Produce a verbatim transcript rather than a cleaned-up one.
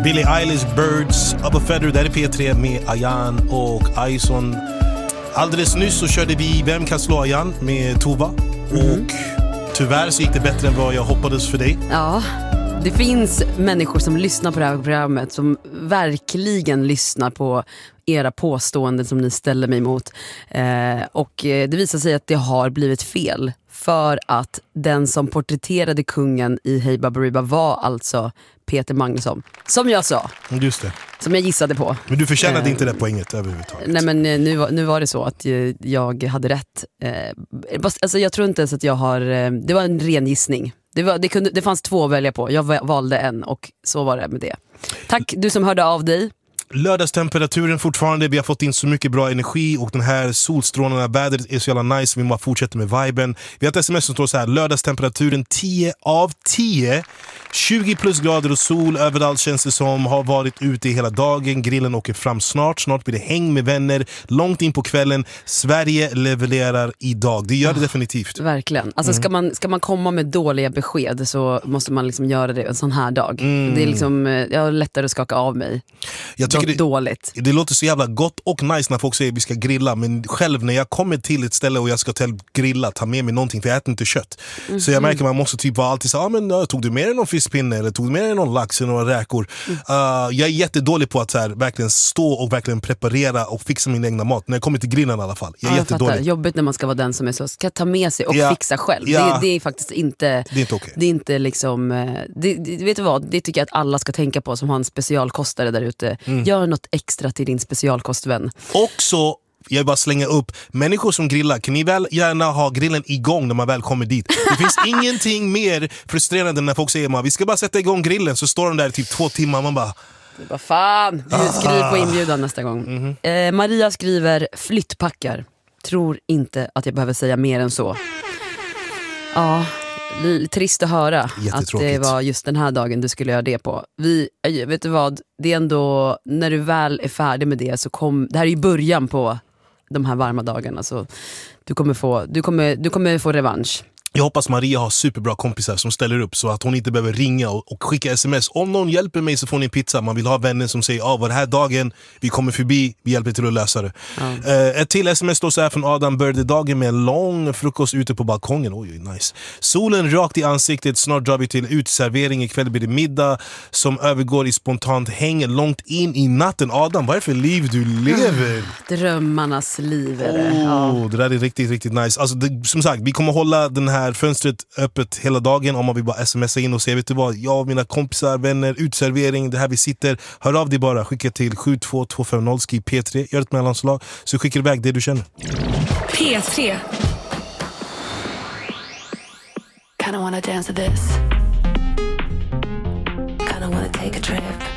Billie Eilish, Birds of a Feather, där är P tre med Ayan och Ison. Alldeles nyss så körde vi Vem kan slå Ayan med Tova. Mm. Och tyvärr så gick det bättre än vad jag hoppades för dig. Ja, det finns människor som lyssnar på det här programmet som verkligen lyssnar på era påståenden som ni ställer mig emot. Eh, och det visar sig att det har blivit fel. För att den som porträtterade kungen i Hey Baberiba var alltså Peter Magnusson. Som jag sa. Just det. Som jag gissade på. Men du förtjänade eh, inte det poänget överhuvudtaget. Nej, men nu, var- nu var det så att eh, jag hade rätt. Eh, bast- alltså jag tror inte ens att jag har... Eh, det var en ren gissning. Det, var, det, kunde, det fanns två att välja på. Jag va- valde en och så var det med det. Tack du som hörde av dig. Lördagstemperaturen fortfarande, vi har fått in så mycket bra energi och den här solstrålarna, vädret är så jävla nice, vi bara fortsätter med viben. Vi har ett sms som står så här: lördagstemperaturen tio av tio, tjugo plus grader och sol överallt känns det som, har varit ute hela dagen, grillen åker fram snart, snart blir det häng med vänner, långt in på kvällen, Sverige levererar idag, det gör det oh, definitivt. Verkligen, alltså mm. ska, man, ska man komma med dåliga besked så måste man liksom göra det en sån här dag. Mm. Det är liksom, jag har lättare att skaka av mig. Jag tycker det, dåligt. Det låter så jävla gott och nice när folk säger att vi ska grilla, men själv när jag kommer till ett ställe och jag ska till grilla, ta med mig någonting, för jag äter inte kött. Mm. Så jag märker att man måste typ vara alltid säga, ah, men uh, tog du med dig någon fiskpinne eller tog du med dig någon lax eller några räkor? Mm. Uh, jag är jättedålig på att så här, verkligen stå och verkligen preparera och fixa min egna mat när jag kommer till grillen i alla fall. Jag är ja, jättedålig. Jag jobbigt när man ska vara den som är så, ska ta med sig och ja. fixa själv. Ja. Det, det är faktiskt inte, det är inte, okay. det är inte liksom, det, det, vet du vad, det tycker jag att alla ska tänka på som har en specialkostare där ute. Mm. Gör något extra till din specialkostvän. Också, jag vill bara slänga upp, människor som grillar, kan ni väl gärna ha grillen igång när man väl kommer dit. Det finns ingenting mer frustrerande när folk säger att vi ska bara sätta igång grillen, så står de där i typ två timmar, man bara... Vad fan, skriv på inbjudan nästa gång. Mm-hmm. eh, Maria skriver, flyttpackar. Tror inte att jag behöver säga mer än så. Ja, l- trist att höra att det var just den här dagen du skulle göra det på. Vi, vet du vad, det är ändå, när du väl är färdig med det så kom, det här är ju början på de här varma dagarna, så du kommer få, du kommer, du kommer få revansch. Jag hoppas Maria har superbra kompisar som ställer upp så att hon inte behöver ringa och, och skicka sms. Om någon hjälper mig så får ni en pizza. Man vill ha vänner som säger, ja, ah, var det här dagen, vi kommer förbi, vi hjälper till att lösa det. Mm. Uh, ett till sms då så här från Adam: började dagen med en lång frukost ute på balkongen. Oj, nice. Solen rakt i ansiktet, snart drar vi till utservering, ikväll blir det middag som övergår i spontant häng långt in i natten. Adam, vad är det för liv du lever? Mm. Drömmarnas liv är det. Oh, ja. Det där är riktigt, riktigt nice. Alltså, det, som sagt, vi kommer hålla den här fönstret öppet hela dagen om man vill bara smsa in och säga, vet du vad, jag och mina kompisar, vänner, utservering, det här vi sitter, hör av dig bara, skicka till sju två två fem noll, skriv P tre, gör ett mellanslag så skickar iväg det du känner. P tre. Kinda wanna dance to this. Kinda wanna take a trip.